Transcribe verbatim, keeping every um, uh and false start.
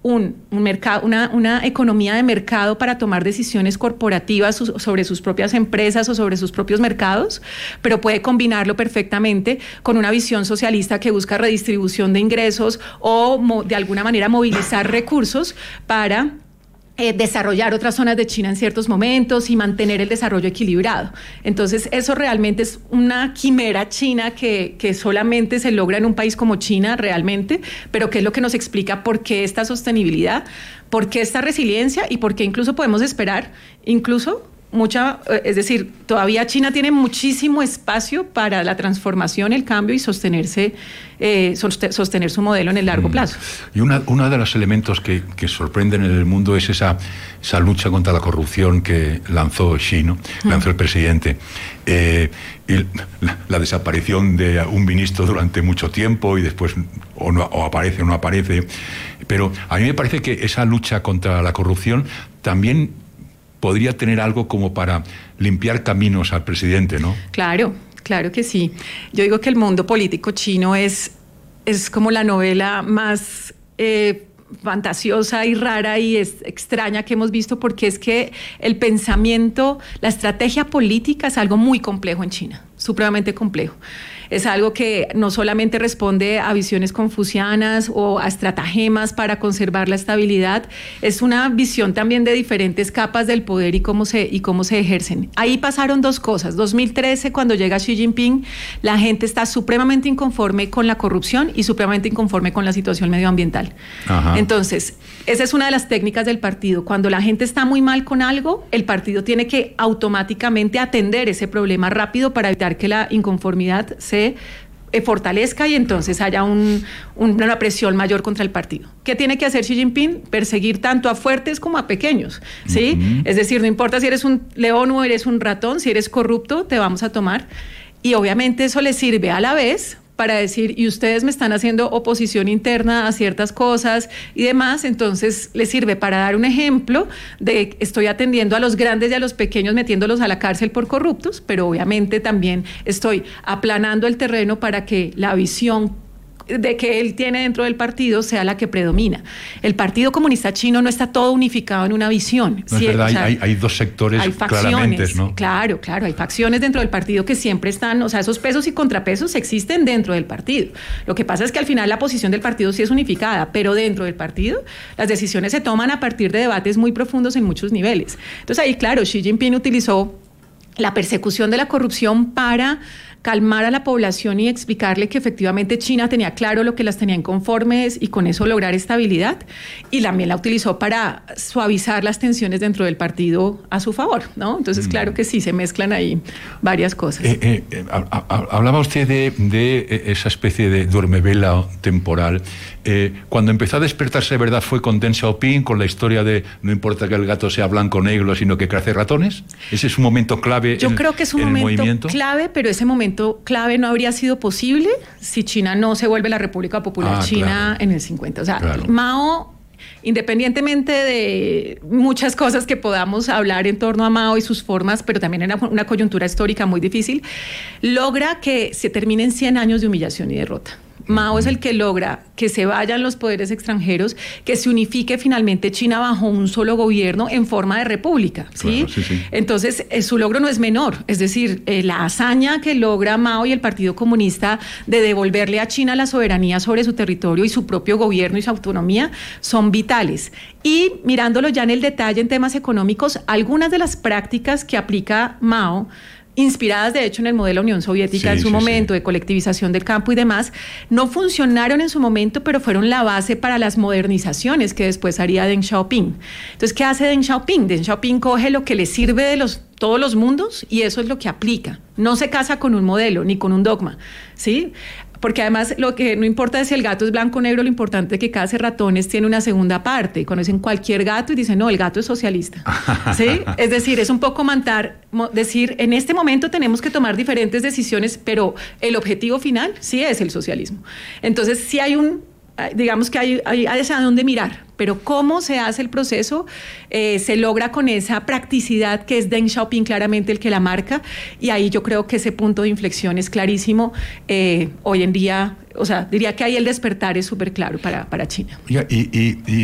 un, un mercado, una, una economía de mercado para tomar decisiones corporativas sobre sus propias empresas o sobre sus propios mercados, pero puede combinarlo perfectamente con una visión socialista que busca redistribución de ingresos o mo, de alguna manera movilizar recursos para Eh, desarrollar otras zonas de China en ciertos momentos y mantener el desarrollo equilibrado. Entonces, eso realmente es una quimera china que, que solamente se logra en un país como China realmente, pero que es lo que nos explica por qué esta sostenibilidad, por qué esta resiliencia y por qué incluso podemos esperar, incluso mucha, es decir, todavía China tiene muchísimo espacio para la transformación, el cambio y sostenerse, eh, sostener su modelo en el largo plazo. Y una, uno de los elementos que, que sorprenden en el mundo es esa, esa lucha contra la corrupción que lanzó Xi, ¿no? Lanzó el presidente. Eh, y la, la desaparición de un ministro durante mucho tiempo y después o, no, o aparece o no aparece. Pero a mí me parece que esa lucha contra la corrupción también podría tener algo como para limpiar caminos al presidente, ¿no? Claro, claro que sí. Yo digo que el mundo político chino es, es como la novela más eh, fantasiosa y rara y es extraña que hemos visto, porque es que el pensamiento, la estrategia política es algo muy complejo en China, supremamente complejo. Es algo que no solamente responde a visiones confucianas o a estratagemas para conservar la estabilidad, es una visión también de diferentes capas del poder y cómo se, y cómo se ejercen. Ahí pasaron dos cosas. dos mil trece, cuando llega Xi Jinping, la gente está supremamente inconforme con la corrupción y supremamente inconforme con la situación medioambiental. Ajá. Entonces, esa es una de las técnicas del partido. Cuando la gente está muy mal con algo, el partido tiene que automáticamente atender ese problema rápido para evitar que la inconformidad se se fortalezca y entonces haya un, una presión mayor contra el partido. ¿Qué tiene que hacer Xi Jinping? Perseguir tanto a fuertes como a pequeños, ¿sí? Uh-huh. Es decir, no importa si eres un león o eres un ratón, si eres corrupto, te vamos a tomar. Y obviamente eso le sirve a la vez para decir, y ustedes me están haciendo oposición interna a ciertas cosas y demás, entonces les sirve para dar un ejemplo de estoy atendiendo a los grandes y a los pequeños metiéndolos a la cárcel por corruptos, pero obviamente también estoy aplanando el terreno para que la visión de que él tiene dentro del partido sea la que predomina. El Partido Comunista Chino no está todo unificado en una visión. No, sí, es verdad, o sea, hay, hay dos sectores hay facciones, claramente, ¿no? Claro, claro, hay facciones dentro del partido que siempre están, o sea, esos pesos y contrapesos existen dentro del partido. Lo que pasa es que al final la posición del partido sí es unificada, pero dentro del partido las decisiones se toman a partir de debates muy profundos en muchos niveles. Entonces ahí, claro, Xi Jinping utilizó la persecución de la corrupción para calmar a la población y explicarle que efectivamente China tenía claro lo que las tenía inconformes y con eso lograr estabilidad, y también la utilizó para suavizar las tensiones dentro del partido a su favor, ¿no? Entonces, claro que sí, se mezclan ahí varias cosas. Eh, eh, eh, hablaba usted de, de esa especie de duermevela temporal. Eh, cuando empezó a despertarse de verdad fue con Deng Xiaoping, con la historia de no importa que el gato sea blanco o negro, sino que cace ratones. ¿Ese es un momento clave? Yo en, creo que es un en momento el movimiento clave, pero ese momento clave no habría sido posible si China no se vuelve la República Popular ah, China claro. en el cincuenta. O sea, claro. Mao, independientemente de muchas cosas que podamos hablar en torno a Mao y sus formas, pero también en una, una coyuntura histórica muy difícil, logra que se terminen cien años de humillación y derrota. Mao es el que logra que se vayan los poderes extranjeros, que se unifique finalmente China bajo un solo gobierno en forma de república, ¿sí? Claro, sí, sí. Entonces, eh, su logro no es menor, es decir, eh, la hazaña que logra Mao y el Partido Comunista de devolverle a China la soberanía sobre su territorio y su propio gobierno y su autonomía son vitales. Y mirándolo ya en el detalle en temas económicos, algunas de las prácticas que aplica Mao, inspiradas de hecho en el modelo Unión Soviética sí, en su sí, momento, sí. de colectivización del campo y demás, no funcionaron en su momento, pero fueron la base para las modernizaciones que después haría Deng Xiaoping. Entonces, ¿qué hace Deng Xiaoping? Deng Xiaoping coge lo que le sirve de los, todos los mundos y eso es lo que aplica. No se casa con un modelo ni con un dogma, ¿sí? Porque además lo que no importa es si el gato es blanco o negro, lo importante es que cada ratones tiene una segunda parte. Y conocen cualquier gato y dicen, no, el gato es socialista. ¿Sí? Es decir, es un poco mantar, decir, en este momento tenemos que tomar diferentes decisiones, pero el objetivo final sí es el socialismo. Entonces, sí hay un, digamos que hay, hay hacia dónde mirar, pero cómo se hace el proceso eh, se logra con esa practicidad que es Deng Xiaoping claramente el que la marca, y ahí yo creo que ese punto de inflexión es clarísimo. Eh, hoy en día, o sea, diría que ahí el despertar es súper claro para, para China. Y, y, y